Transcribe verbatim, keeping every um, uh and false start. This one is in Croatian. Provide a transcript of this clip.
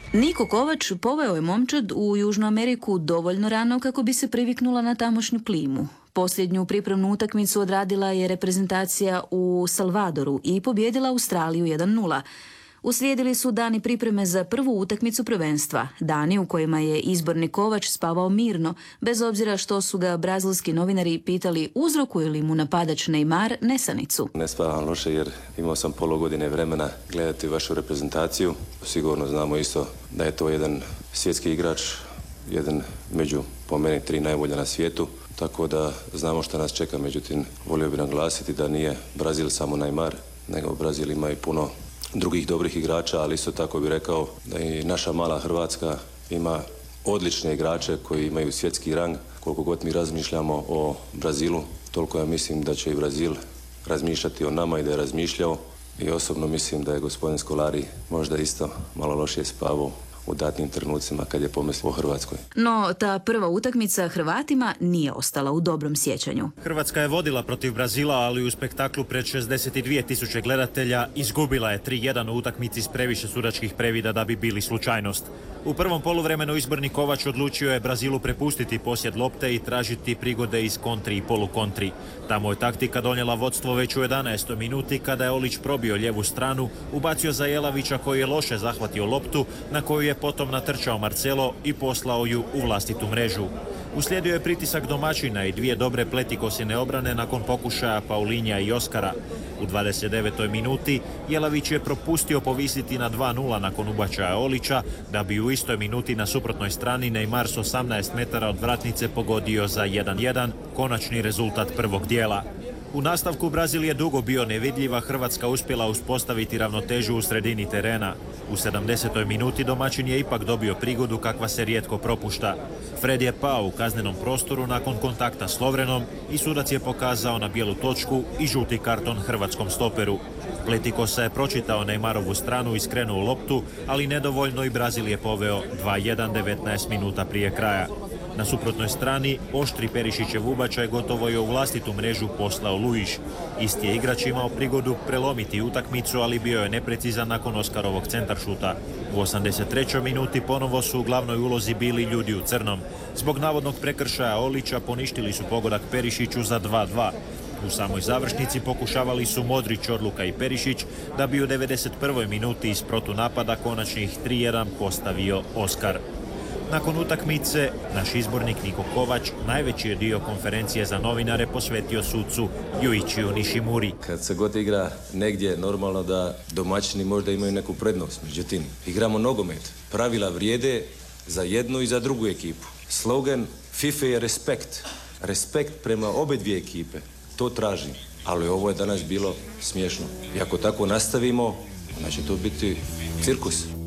Niko Kovač poveo je momčad u Južnu Ameriku dovoljno rano kako bi se priviknula na tamošnju klimu. Posljednju pripremnu utakmicu odradila je reprezentacija u Salvadoru i pobijedila Australiju jedan nula. Uslijedili su dani pripreme za prvu utakmicu prvenstva, dani u kojima je izborni Kovač spavao mirno, bez obzira što su ga brazilski novinari pitali uzrokuje li mu napadač Neymar nesanicu. Ne spavam loše jer imao sam pola godine vremena gledati vašu reprezentaciju. Sigurno znamo isto da je to jedan svjetski igrač, jedan među po meni tri najbolja na svijetu. Tako da znamo što nas čeka, međutim volio bih naglasiti da nije Brazil samo Neymar, nego Brazil ima i puno drugih dobrih igrača, ali isto tako bih rekao da i naša mala Hrvatska ima odlične igrače koji imaju svjetski rang. Koliko god mi razmišljamo o Brazilu, toliko ja mislim da će i Brazil razmišljati o nama i da je razmišljao. I osobno mislim da je gospodin Scolari možda isto malo lošije spavao u datnim trenucima kad je pomislio o Hrvatskoj. No, ta prva utakmica Hrvatima nije ostala u dobrom sjećanju. Hrvatska je vodila protiv Brazila, ali u spektaklu pred šezdeset dvije tisuće gledatelja izgubila je tri jedan u utakmici s previše sudačkih previda da bi bili slučajnost. U prvom poluvremenu izborni Kovač odlučio je Brazilu prepustiti posjed lopte i tražiti prigode iz kontri i polukontri. Tamo je taktika donijela vodstvo već u jedanaestoj minuti kada je Olić probio lijevu stranu, ubacio za Jelavića koji je loše zahvatio loptu, na koju je potom natrčao Marcelo i poslao ju u vlastitu mrežu. Uslijedio je pritisak domaćina i dvije dobre pletikosine obrane nakon pokušaja Paulinja i Oskara. U dvadeset devetoj minuti Jelavić je propustio povisiti na dva nula nakon ubačaja Olića, da bi u istoj minuti na suprotnoj strani Neymar s osamnaest metara od vratnice pogodio za jedan jedan, konačni rezultat prvog dijela. U nastavku Brazil je dugo bio nevidljiv, a Hrvatska uspjela uspostaviti ravnotežu u sredini terena. U sedamdesetoj minuti domaćin je ipak dobio prigodu kakva se rijetko propušta. Fred je pao u kaznenom prostoru nakon kontakta s Lovrenom i sudac je pokazao na bijelu točku i žuti karton hrvatskom stoperu. Pletikosa je pročitao Neymarovu stranu i skrenuo loptu, ali nedovoljno i Brazil je poveo dva jedan devetnaest minuta prije kraja. Na suprotnoj strani, oštri Perišićev ubačaj gotovo je u vlastitu mrežu poslao Luiš. Isti je igrač imao prigodu prelomiti utakmicu, ali bio je neprecizan nakon Oskarovog centaršuta. U osamdeset trećoj minuti ponovo su u glavnoj ulozi bili ljudi u crnom. Zbog navodnog prekršaja Olića poništili su pogodak Perišiću za dva dva. U samoj završnici pokušavali su Modrić, Odluka i Perišić, da bi u devedeset prvoj minuti iz protunapada konačnih tri jedan postavio Oskar. Nakon utakmice, naš izbornik Niko Kovač najveći je dio konferencije za novinare posvetio sucu Yuichiju Nishimuri. Kad se god igra negdje, normalno da domaćini možda imaju neku prednost. Međutim, igramo nogomet. Pravila vrijede za jednu i za drugu ekipu. Slogan FIFA je respekt. Respekt prema obe dvije ekipe. To tražim. Ali ovo je danas bilo smiješno. I ako tako nastavimo, onda će to biti cirkus.